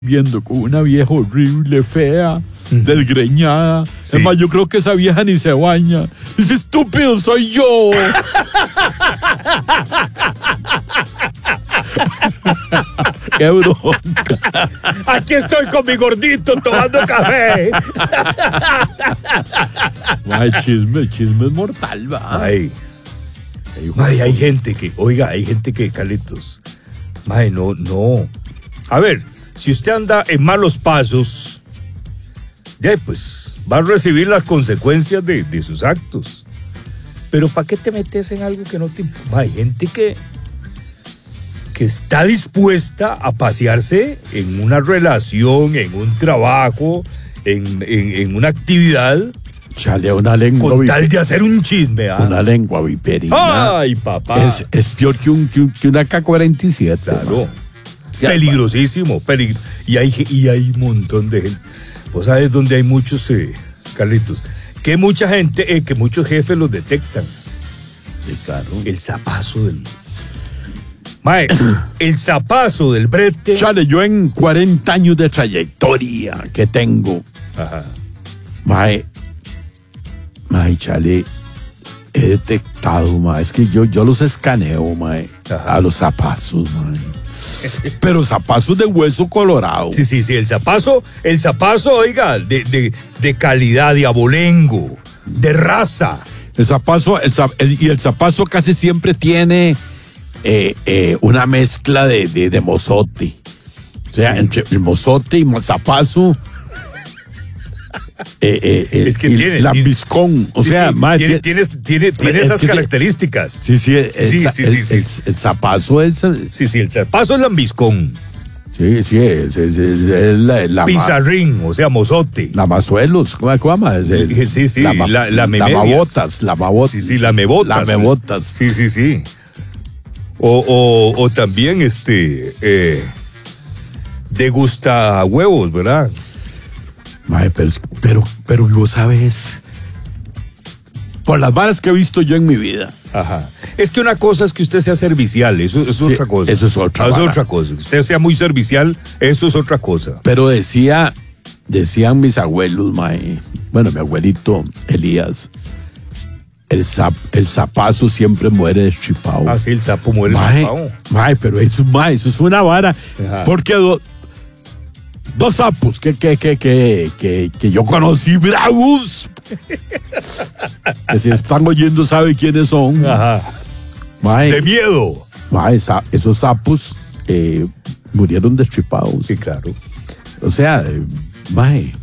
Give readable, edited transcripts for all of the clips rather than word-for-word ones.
viendo con una vieja horrible, fea, desgreñada. Sí. Es más, yo creo que esa vieja ni se baña. Dice, estúpido, soy yo. Qué bronca. Aquí estoy con mi gordito tomando café. Ay, chisme es mortal, va. Ay, hay gente que, Carlitos, no. A ver, si usted anda en malos pasos, ya pues va a recibir las consecuencias de sus actos. Pero ¿para qué te metes en algo que no te importa? Hay gente que está dispuesta a pasearse en una relación, en un trabajo, en una actividad, Chale, una lengua con tal de hacer un chisme. Una lengua viperina. Ay, papá. Es peor que una K-47. Claro. Man. Peligrosísimo. Y hay un montón de gente. Vos sabés dónde hay muchos, Carlitos, que mucha gente, que muchos jefes los detectan. Sí, claro. El zapazo del... Mae, el zapazo del brete. Chale, yo en 40 años de trayectoria que tengo, Ajá. mae, chale, he detectado, mae, es que yo los escaneo, mae, Ajá. a los zapazos, mae. Pero zapazos de hueso colorado. Sí, el zapazo, oiga, de calidad, de abolengo, de raza. El zapazo, y el zapazo casi siempre tiene una mezcla de mozote. O sea, entre el mozote y el zapazo. Es que y tiene lambiscón. O sea, sí, mae, tiene esas características. Sí, el zapazo es. Sí, el zapazo es lambiscón. Sí, es la Pizarrín, o sea, mozote. lamazuelos, ¿cómo se llama? Sí, lamebotas. Sí, lamebotas. Lamebotas. Sí. O también degusta huevos, ¿verdad? Mae, pero vos sabes, por las varas que he visto yo en mi vida. Ajá. Es que una cosa es que usted sea servicial, eso es Sí, otra cosa. eso es otra Es vara. otra cosa. Que usted sea muy servicial, eso es otra cosa. Pero decían mis abuelos, mae, bueno, mi abuelito Elías, el zapazo siempre muere destripado. Ah, sí, el sapo muere Mae, destripado. pero eso es una vara. Ajá. Porque dos sapos que yo conocí bravos. Que si están oyendo sabe quiénes son. Ajá. Mae, De miedo. mae, esos sapos murieron destripados. Sí, claro. O sea, mae.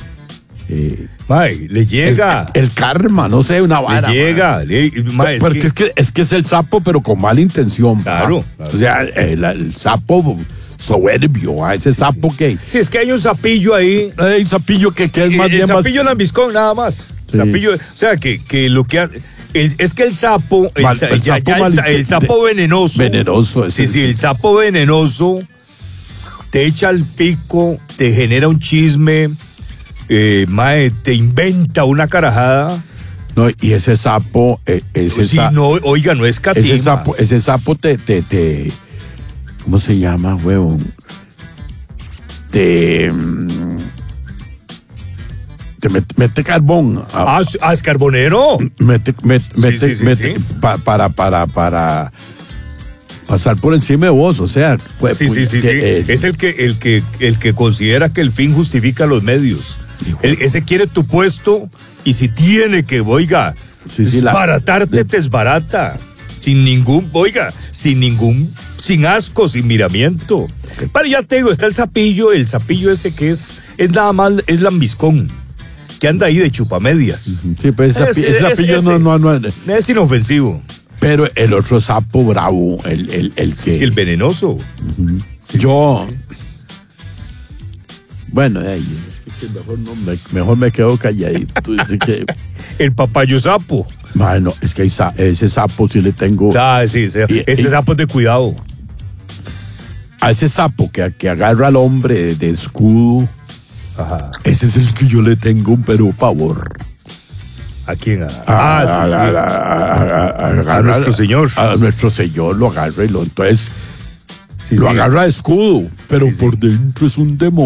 Mae, le llega. El karma, no sé, una vara. Le llega. Mae, Porque es que es el sapo, pero con mala intención. Claro, ¿va? claro. O sea, el sapo soberbio, ese sapo que. Sí, es que hay un sapillo ahí. El sapillo que es más bien El más. sapillo lambiscón, nada más. Sí. Sapillo, o sea, que lo que es que el sapo, el sapo venenoso. Venenoso, Sí, el sapo venenoso te echa al pico, te genera un chisme, mae, te inventa una carajada. No, y ese sapo, No, oiga, no es catima. ese sapo te ¿cómo se llama, huevón? Te mete carbón. Es carbonero. Sí. Para pasar por encima de vos, o sea, pues, Sí. Es el que considera que el fin justifica los medios. Ese quiere tu puesto y si tiene que, oiga, desbaratarte, te desbarata. Sin asco, sin miramiento. Pero ya te digo, está el sapillo ese que es nada más, es lambiscón, que anda ahí de chupamedias. Sí, pues ese sapillo no es inofensivo. Pero el otro sapo bravo, el que. Sí, el venenoso. Sí, yo. sí. Bueno, mejor me quedo calladito. El papayo sapo. Bueno, es que ese sapo sí le tengo. Sí, ese sapo es de cuidado. A ese sapo que agarra al hombre de escudo. Ajá. Ese es el que yo le tengo un pero pavor. ¿A quién? A nuestro Señor. A nuestro Señor lo agarra y lo. Entonces, Sí, lo sí. agarra de escudo, pero Sí, sí. por dentro es un demonio.